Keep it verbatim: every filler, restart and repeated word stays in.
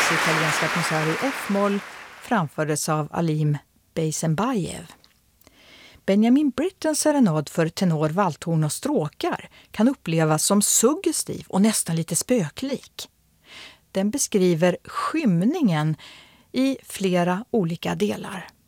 Berlioz italienska konsert i F-moll framfördes av Alim Beysenbayev. Benjamin Brittens serenad för tenor, valthorn och stråkar kan upplevas som suggestiv och nästan lite spöklik. Den beskriver skymningen i flera olika delar.